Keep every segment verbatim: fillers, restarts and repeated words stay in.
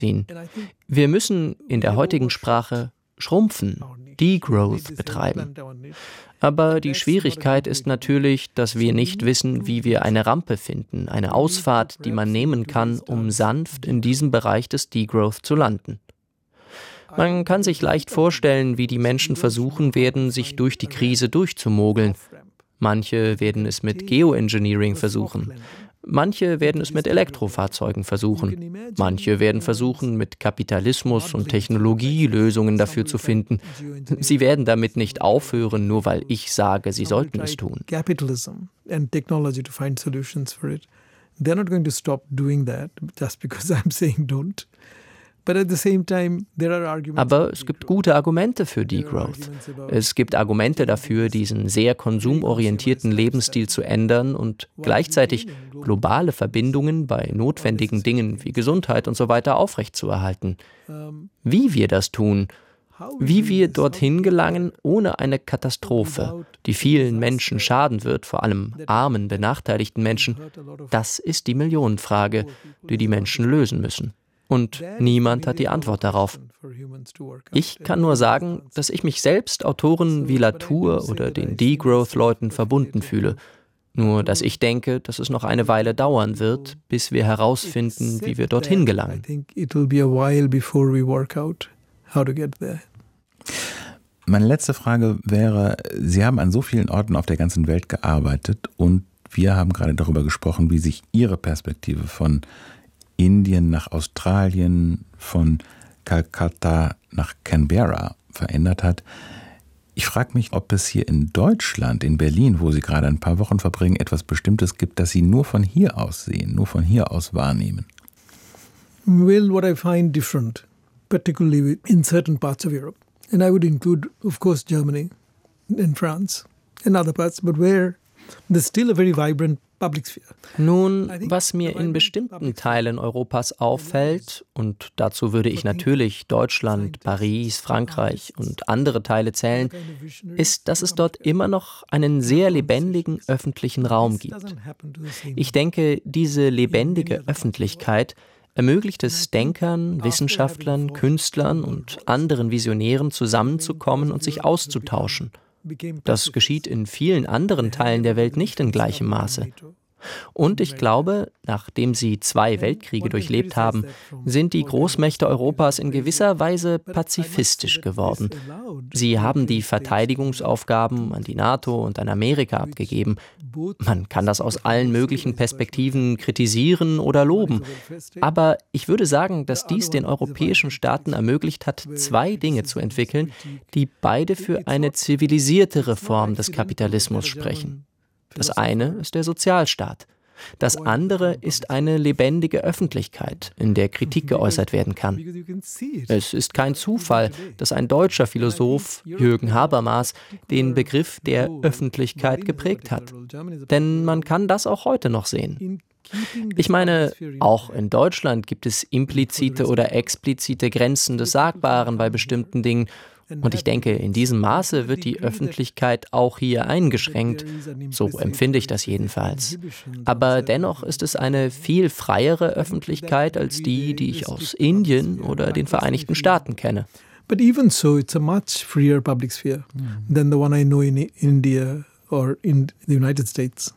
ziehen. Wir müssen in der heutigen Sprache schrumpfen, Degrowth betreiben. Aber die Schwierigkeit ist natürlich, dass wir nicht wissen, wie wir eine Rampe finden, eine Ausfahrt, die man nehmen kann, um sanft in diesem Bereich des Degrowth zu landen. Man kann sich leicht vorstellen, wie die Menschen versuchen werden, sich durch die Krise durchzumogeln. Manche werden es mit Geoengineering versuchen. Manche werden es mit Elektrofahrzeugen versuchen. Manche werden versuchen, mit Kapitalismus und Technologie Lösungen dafür zu finden. Sie werden damit nicht aufhören, nur weil ich sage, sie sollten es tun. Capitalism and technology to find solutions for it. They're not going to stop doing that just because I'm saying don't. Aber es gibt gute Argumente für Degrowth. Es gibt Argumente dafür, diesen sehr konsumorientierten Lebensstil zu ändern und gleichzeitig globale Verbindungen bei notwendigen Dingen wie Gesundheit und so weiter aufrechtzuerhalten. Wie wir das tun, wie wir dorthin gelangen, ohne eine Katastrophe, die vielen Menschen schaden wird, vor allem armen, benachteiligten Menschen, das ist die Millionenfrage, die die Menschen lösen müssen. Und niemand hat die Antwort darauf. Ich kann nur sagen, dass ich mich selbst Autoren wie Latour oder den Degrowth-Leuten verbunden fühle. Nur, dass ich denke, dass es noch eine Weile dauern wird, bis wir herausfinden, wie wir dorthin gelangen. Meine letzte Frage wäre, Sie haben an so vielen Orten auf der ganzen Welt gearbeitet und wir haben gerade darüber gesprochen, wie sich Ihre Perspektive von Indien nach Australien, von Kalkutta nach Canberra verändert hat. Ich frage mich, ob es hier in Deutschland, in Berlin, wo Sie gerade ein paar Wochen verbringen, etwas Bestimmtes gibt, das Sie nur von hier aus sehen, nur von hier aus wahrnehmen. Well, what I find different, particularly in certain parts of Europe, and I would include, of course, Germany and France and other parts, but where there's still a very vibrant. Nun, was mir in bestimmten Teilen Europas auffällt, und dazu würde ich natürlich Deutschland, Paris, Frankreich und andere Teile zählen, ist, dass es dort immer noch einen sehr lebendigen öffentlichen Raum gibt. Ich denke, diese lebendige Öffentlichkeit ermöglicht es Denkern, Wissenschaftlern, Künstlern und anderen Visionären zusammenzukommen und sich auszutauschen. Das geschieht in vielen anderen Teilen der Welt nicht in gleichem Maße. Und ich glaube, nachdem sie zwei Weltkriege durchlebt haben, sind die Großmächte Europas in gewisser Weise pazifistisch geworden. Sie haben die Verteidigungsaufgaben an die NATO und an Amerika abgegeben. Man kann das aus allen möglichen Perspektiven kritisieren oder loben. Aber ich würde sagen, dass dies den europäischen Staaten ermöglicht hat, zwei Dinge zu entwickeln, die beide für eine zivilisiertere Form des Kapitalismus sprechen. Das eine ist der Sozialstaat. Das andere ist eine lebendige Öffentlichkeit, in der Kritik geäußert werden kann. Es ist kein Zufall, dass ein deutscher Philosoph, Jürgen Habermas, den Begriff der Öffentlichkeit geprägt hat. Denn man kann das auch heute noch sehen. Ich meine, auch in Deutschland gibt es implizite oder explizite Grenzen des Sagbaren bei bestimmten Dingen. Und ich denke, in diesem Maße wird die Öffentlichkeit auch hier eingeschränkt. So empfinde ich das jedenfalls. Aber dennoch ist es eine viel freiere Öffentlichkeit als die, die ich aus Indien oder den Vereinigten Staaten kenne. But even so, it's a much freer public sphere than the one I know in India or in the United States.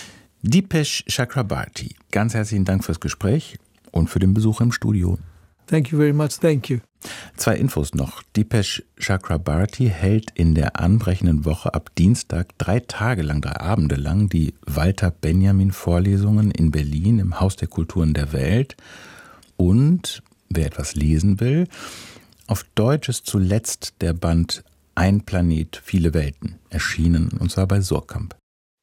Dipesh Chakrabarti, ganz herzlichen Dank fürs Gespräch und für den Besuch im Studio. Thank you very much. Thank you. Zwei Infos noch. Dipesh Chakrabarti hält in der anbrechenden Woche ab Dienstag drei Tage lang, drei Abende lang die Walter-Benjamin-Vorlesungen in Berlin im Haus der Kulturen der Welt. Und, wer etwas lesen will, auf Deutsch ist zuletzt der Band Ein Planet, viele Welten erschienen, und zwar bei Suhrkamp.